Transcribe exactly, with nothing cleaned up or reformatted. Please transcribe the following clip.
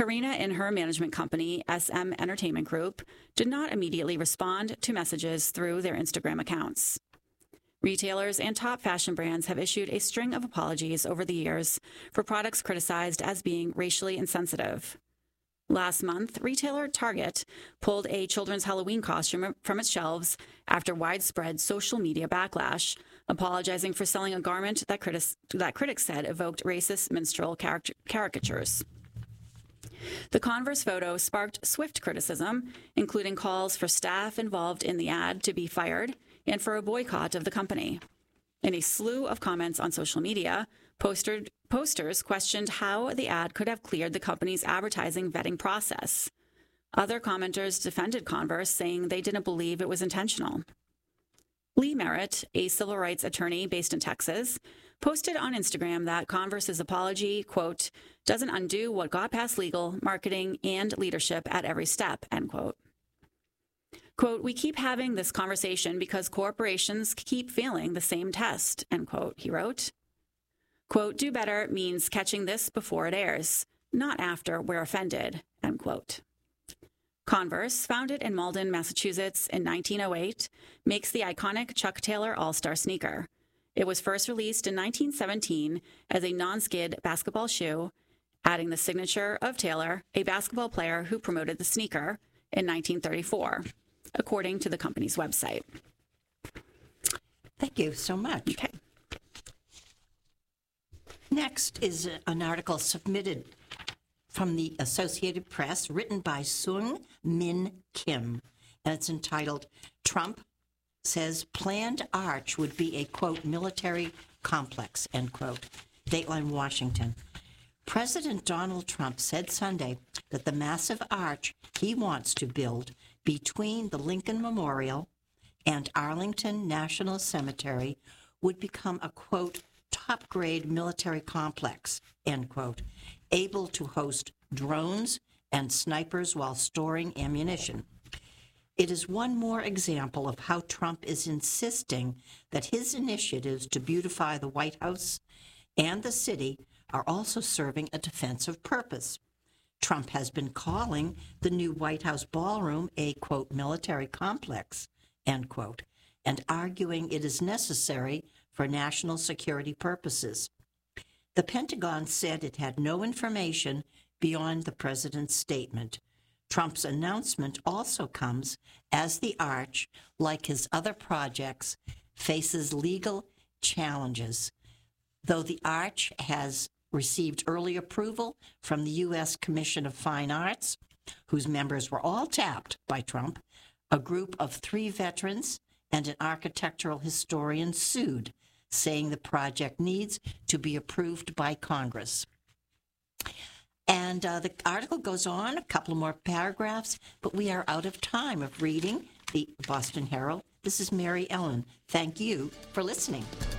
Karina and her management company, S M Entertainment Group, did not immediately respond to messages through their Instagram accounts. Retailers and top fashion brands have issued a string of apologies over the years for products criticized as being racially insensitive. Last month, retailer Target pulled a children's Halloween costume from its shelves after widespread social media backlash, apologizing for selling a garment that, critis- that critics said evoked racist minstrel caric- caricatures. The Converse photo sparked swift criticism, including calls for staff involved in the ad to be fired and for a boycott of the company. In a slew of comments on social media, postered, posters questioned how the ad could have cleared the company's advertising vetting process. Other commenters defended Converse, saying they didn't believe it was intentional. Lee Merritt, a civil rights attorney based in Texas, posted on Instagram that Converse's apology, quote, doesn't undo what got past legal, marketing, and leadership at every step, end quote. Quote, we keep having this conversation because corporations keep failing the same test, end quote, he wrote. Quote, do better means catching this before it airs, not after we're offended, end quote. Converse, founded in Malden, Massachusetts in nineteen oh eight, makes the iconic Chuck Taylor All-Star sneaker. It was first released in nineteen seventeen as a non-skid basketball shoe, adding the signature of Taylor, a basketball player who promoted the sneaker, in nineteen thirty-four, according to the company's website. Thank you so much. Okay. Next is an article submitted from the Associated Press, written by Sung Min Kim, and it's entitled, Trump Says Planned Arch Would Be a, quote, military complex, end quote. Dateline, Washington. President Donald Trump said Sunday that the massive arch he wants to build between the Lincoln Memorial and Arlington National Cemetery would become a, quote, top-grade military complex, end quote, able to host drones and snipers while storing ammunition. It is one more example of how Trump is insisting that his initiatives to beautify the White House and the city are also serving a defensive purpose. Trump has been calling the new White House ballroom a, quote, military complex, end quote, and arguing it is necessary for national security purposes. The Pentagon said it had no information beyond the president's statement. Trump's announcement also comes as the arch, like his other projects, faces legal challenges. Though the arch has received early approval from the U S Commission of Fine Arts, whose members were all tapped by Trump, a group of three veterans and an architectural historian sued, saying the project needs to be approved by Congress. And uh, the article goes on, a couple more paragraphs, but we are out of time of reading the Boston Herald. This is Mary Ellen. Thank you for listening.